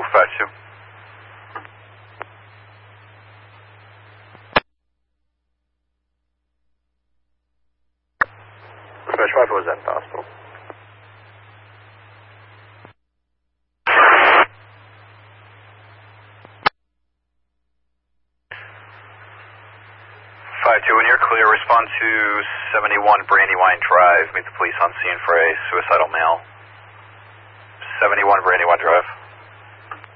5-2. Dispatch 5 was at the hospital. 5-2, when you're clear, respond to 71 Brandywine Drive. Meet the police on scene for a suicidal male. 71 Brandywine Drive.